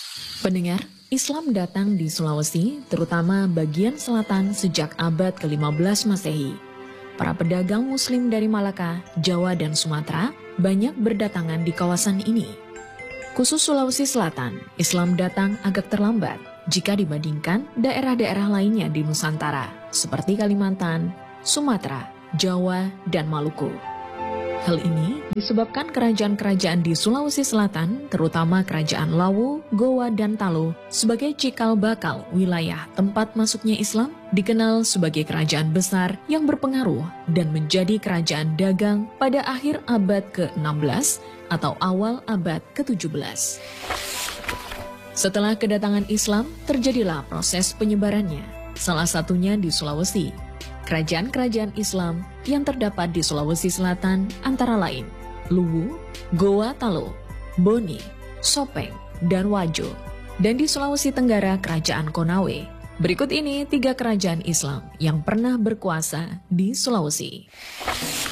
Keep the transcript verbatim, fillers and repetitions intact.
Pendengar, Islam datang di Sulawesi, terutama bagian selatan sejak abad ke lima belas Masehi. Para pedagang muslim dari Malaka, Jawa, dan Sumatera banyak berdatangan di kawasan ini. Khusus Sulawesi Selatan, Islam datang agak terlambat jika dibandingkan daerah-daerah lainnya di Nusantara, seperti Kalimantan, Sumatera, Jawa, dan Maluku. Hal ini disebabkan kerajaan-kerajaan di Sulawesi Selatan, terutama Kerajaan Lawu, Gowa, dan Talo, sebagai cikal bakal wilayah tempat masuknya Islam, dikenal sebagai kerajaan besar yang berpengaruh dan menjadi kerajaan dagang pada akhir abad ke enam belas atau awal abad ke tujuh belas. Setelah kedatangan Islam, terjadilah proses penyebarannya, salah satunya di Sulawesi. Kerajaan-kerajaan Islam yang terdapat di Sulawesi Selatan antara lain Luwu, Gowa Talo, Boni, Sopeng, dan Wajo. Dan di Sulawesi Tenggara Kerajaan Konawe. Berikut ini tiga kerajaan Islam yang pernah berkuasa di Sulawesi.